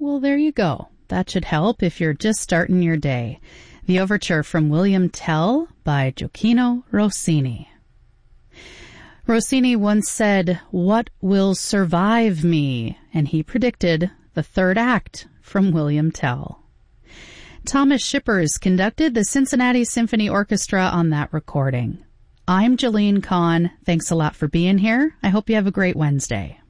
Well, there you go. That should help if you're just starting your day. The Overture from William Tell by Gioacchino Rossini. Rossini once said, "What will survive me?" And he predicted the third act from William Tell. Thomas Shippers conducted the Cincinnati Symphony Orchestra on that recording. I'm Jolene Kahn. Thanks a lot for being here. I hope you have a great Wednesday.